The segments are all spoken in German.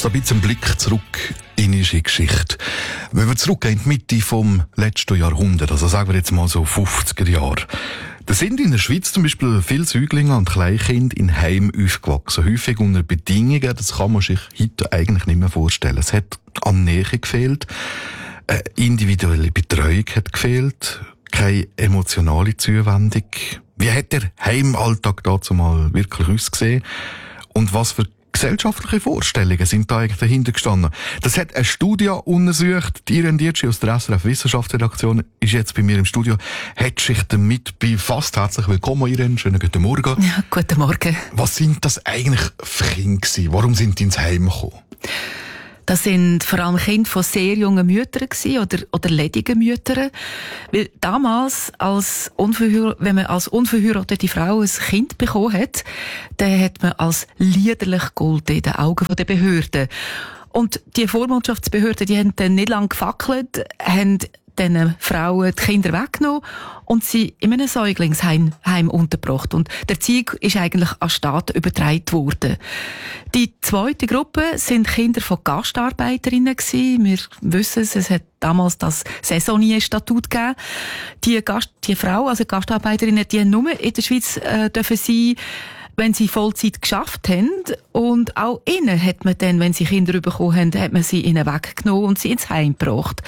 So ein bisschen ein Blick zurück in unsere Geschichte. Wenn wir zurückgehen in die Mitte vom letzten Jahrhundert, also sagen wir jetzt mal so 50er Jahre, da sind in der Schweiz zum Beispiel viele Säuglinge und Kleinkinder in Heimen aufgewachsen. Häufig unter Bedingungen, das kann man sich heute eigentlich nicht mehr vorstellen. Es hat an Nähe gefehlt, individuelle Betreuung hat gefehlt, keine emotionale Zuwendung. Wie hat der Heimalltag dazu mal wirklich ausgesehen? Und was für gesellschaftliche Vorstellungen sind da eigentlich dahinter gestanden? Das hat eine Studie untersucht. Die Irene Dietschi aus der SRF Wissenschaftsredaktion ist jetzt bei mir im Studio, hat sich damit befasst. Herzlich willkommen, Irene. Schönen guten Morgen. Ja, guten Morgen. Was sind das eigentlich für Kinder gewesen? Warum sind die ins Heim gekommen? Das sind vor allem Kinder von sehr jungen Müttern oder ledigen Müttern. Weil damals, wenn man als unverheiratete Frau ein Kind bekommen hat, dann hat man als liederlich gegolten in den Augen der Behörden. Und die Vormundschaftsbehörden, die haben dann nicht lange gefackelt, haben diesen Frauen die Kinder weggenommen und sie in einem Säuglingsheim untergebracht. Und der Erziehung ist eigentlich an den Staat übertragen worden. Die zweite Gruppe sind Kinder von Gastarbeiterinnen gewesen. Wir wissen es hat damals das Saisonnier-Statut gegeben. Die Frau, also Gastarbeiterinnen, die nur in der Schweiz dürfen sein, wenn sie Vollzeit geschafft haben. Und auch ihnen hat man dann, wenn sie Kinder bekommen haben, hat man sie ihnen weggenommen und sie ins Heim gebracht.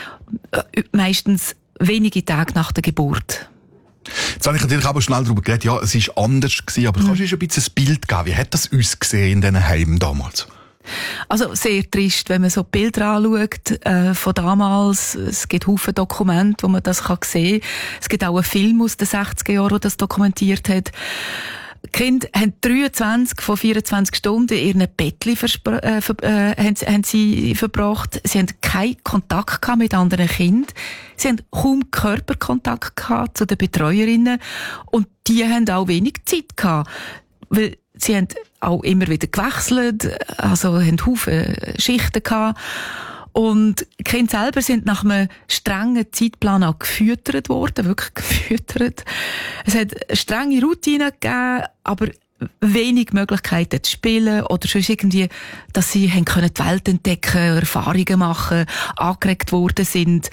Meistens wenige Tage nach der Geburt. Jetzt habe ich natürlich aber schnell darüber geredet, ja, es war anders gewesen, aber kannst du uns ein bisschen ein Bild geben? Wie hat das ausgesehen in diesen Heimen damals? Also sehr trist, wenn man so Bilder anschaut von damals. Es gibt Haufen Dokumente, wo man das sehen kann. Es gibt auch einen Film aus den 60er Jahren, der das dokumentiert hat. Die Kinder haben 23 von 24 Stunden in ihren Bettchen haben sie verbracht. Sie haben keinen Kontakt gehabt mit anderen Kindern. Sie haben kaum Körperkontakt gehabt zu den Betreuerinnen. Und die haben auch wenig Zeit gehabt. Weil sie haben auch immer wieder gewechselt, also haben Haufen Schichten gehabt. Und die Kinder selber sind nach einem strengen Zeitplan auch gefüttert worden, wirklich gefüttert. Es hat strenge Routinen gegeben, aber wenig Möglichkeiten zu spielen oder sonst irgendwie, dass sie haben können die Welt entdecken, Erfahrungen machen, angeregt worden sind.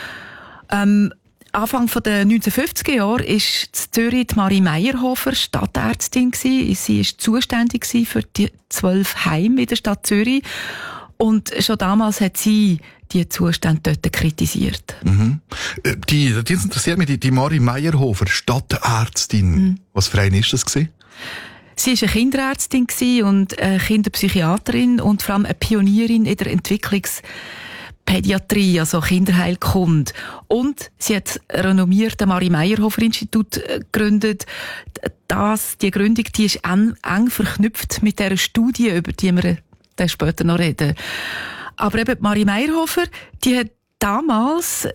Anfang der 1950er Jahre war in Zürich die Marie Meyerhofer Stadtärztin gewesen. Sie war zuständig für die 12 Heime in der Stadt Zürich. Und schon damals hat sie die Zustände dort kritisiert. Mhm. Die interessiert mich, die Marie Meyerhofer, Stadtärztin. Mhm. Was für eine ist das gewesen? Sie war eine Kinderärztin und eine Kinderpsychiaterin und vor allem eine Pionierin in der Entwicklungspädiatrie, also Kinderheilkunde. Und sie hat das renommierte Marie Meyerhofer Institut gegründet. Die Gründung, die ist eng verknüpft mit dieser Studie, über die wir dann später noch reden. Aber eben Marie Meyerhofer, die hat damals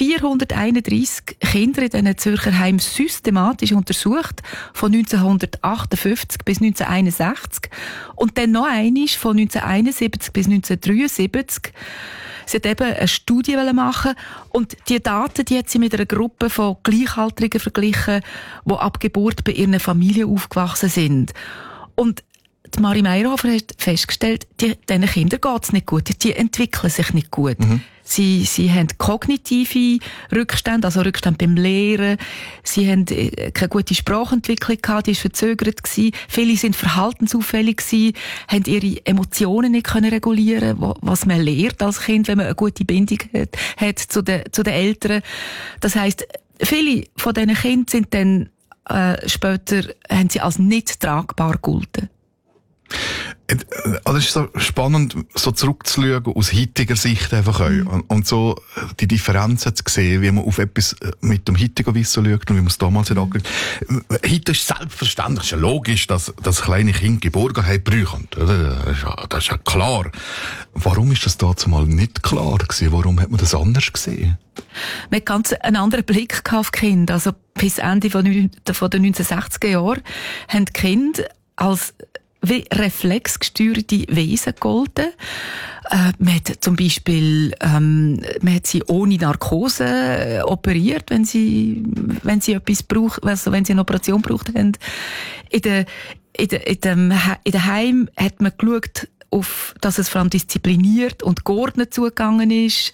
431 Kinder in diesen Zürcher Heimen systematisch untersucht, von 1958 bis 1961 und dann noch einmal von 1971 bis 1973. Sie hat eben eine Studie machen und die Daten, die hat sie mit einer Gruppe von Gleichaltrigen verglichen, die ab Geburt bei ihren Familien aufgewachsen sind. Und die Marie Meyerhofer hat festgestellt, diesen Kindern geht's nicht gut, die entwickeln sich nicht gut. Mhm. Sie haben kognitive Rückstände, also Rückstände beim Lehren. Sie haben keine gute Sprachentwicklung gehabt, die war verzögert gewesen. Viele sind verhaltensauffällig gewesen, haben ihre Emotionen nicht können regulieren, was man lernt als Kind, wenn man eine gute Bindung hat zu den Eltern. Das heisst, viele von diesen Kindern sind dann später haben sie als nicht tragbar gegolten. Also es ist so spannend, so zurückzuschauen aus heutiger Sicht einfach auch. Und so die Differenzen zu sehen, wie man auf etwas mit dem heutigen Wissen schaut und wie man es damals hat angeschaut. Heute ist selbstverständlich, ist ja logisch, dass kleine Kinder Geborgenheit brauchen. Das ist ja klar. Warum ist das dazu mal nicht klar gewesen? Warum hat man das anders gesehen? Man hat ganz einen anderen Blick auf die Kinder. Also bis Ende von den 1960er Jahren haben die Kinder als wie reflexgesteuerte Wesen gegolten. Man hat zum Beispiel, man hat sie ohne Narkose operiert, wenn sie etwas braucht, also wenn sie eine Operation braucht haben. In den Heim hat man geschaut, dass es vor allem diszipliniert und geordnet zugegangen ist.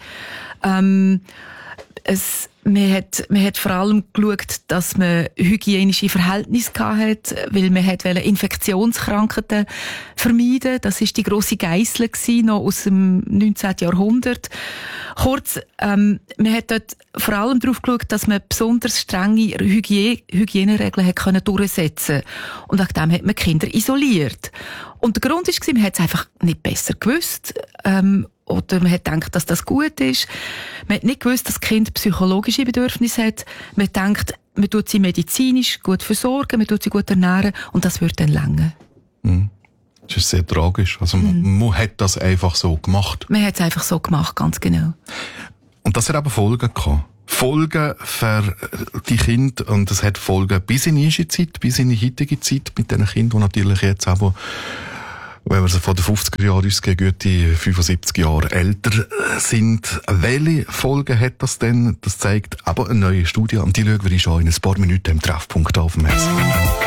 Man hat vor allem geschaut, dass man hygienische Verhältnisse hatte, weil man wollte Infektionskrankheiten vermeiden. Das war die grosse Geissel noch aus dem 19. Jahrhundert. Kurz, man hat dort vor allem darauf geschaut, dass man besonders strenge Hygieneregeln hat durchsetzen konnte. Und wegen dem hat man Kinder isoliert. Und der Grund war, man hat es einfach nicht besser gewusst. Oder man hat gedacht, dass das gut ist. Man hat nicht gewusst, dass das Kind psychologische Bedürfnisse hat. Man denkt, man tut sie medizinisch gut versorgen, man tut sie gut ernähren und das wird dann länger. Das ist sehr tragisch. Also man hat das einfach so gemacht. Man hat es einfach so gemacht, ganz genau. Und das hat aber Folgen gehabt. Folgen für die Kinder und es hat Folgen bis in unsere Zeit, bis in die heutige Zeit mit diesen Kindern, die natürlich jetzt auch, wenn wir von den 50er Jahren ausgehen, gute 75 Jahre älter sind. Welche Folgen hat das denn? Das zeigt aber eine neue Studie und die schauen wir schon in ein paar Minuten im Treffpunkt auf dem Messer.